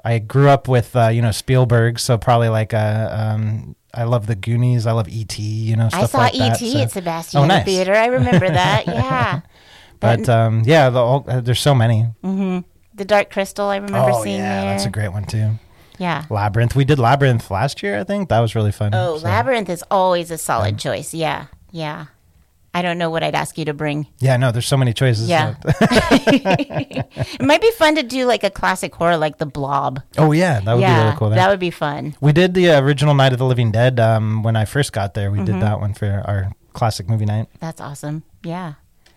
I grew up with Spielberg, so probably like I love the Goonies. I love E.T. I saw like that. E.T. at Sebastian nice. Theater. I remember that. Yeah. But there's so many. Mm-hmm. The Dark Crystal, I remember seeing there. That's a great one too. Yeah. Labyrinth. We did Labyrinth last year, I think. That was really fun. Oh, so. Labyrinth is always a solid choice. Yeah. Yeah. I don't know what I'd ask you to bring. Yeah, no, there's so many choices. Yeah. It might be fun to do like a classic horror like The Blob. Oh, yeah. That would be really cool. That would be fun. We did the original Night of the Living Dead when I first got there. We did that one for our classic movie night. That's awesome. Yeah.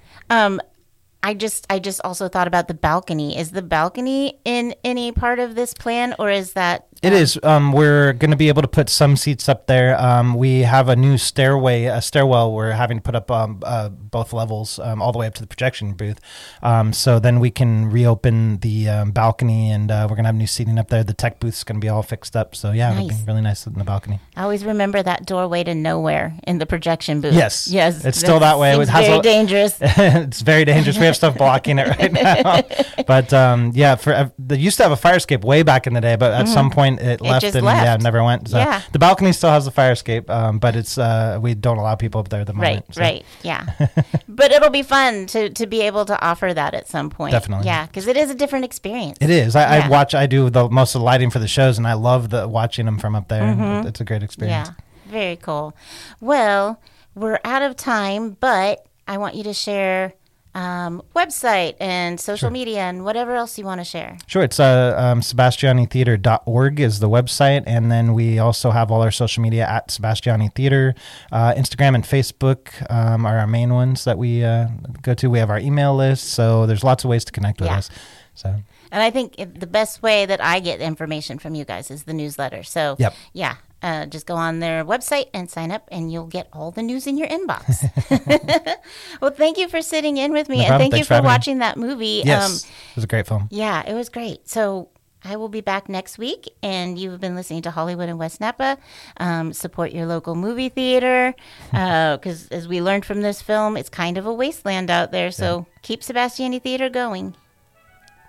I just also thought about the balcony. Is the balcony in any part of this plan, or is that... It is. We're going to be able to put some seats up there. We have a new stairwell. We're having to put up both levels all the way up to the projection booth. So then we can reopen the balcony, and we're going to have new seating up there. The tech booth's going to be all fixed up. So yeah, it'll be really nice in the balcony. I always remember that doorway to nowhere in the projection booth. Yes. Yes. It's still that way. It's very dangerous. It's very dangerous. We have stuff blocking it right now. But they used to have a fire escape way back in the day, but at some point it left and never went. So the balcony still has the fire escape, but it's we don't allow people up there at the moment. Right, yeah. But it'll be fun to be able to offer that at some point. Definitely. Yeah, because it is a different experience. It is. I do most of the lighting for the shows, and I love watching them from up there. It's a great experience. Yeah, very cool. Well, we're out of time, but I want you to share website and social media and whatever else you want to share. Sure. It's sebastianitheater.org is the website. And then we also have all our social media at Sebastiani Theater. Instagram and Facebook are our main ones that we go to. We have our email list. So there's lots of ways to connect with us. So. And I think the best way that I get information from you guys is the newsletter. So, just go on their website and sign up, and you'll get all the news in your inbox. Well, thank you for sitting in with me, and thank you for watching that movie. Yes, it was a great film. Yeah, it was great. So I will be back next week, and you've been listening to Hollywood and West Napa. Support your local movie theater, because as we learned from this film, it's kind of a wasteland out there. So keep Sebastiani Theater going.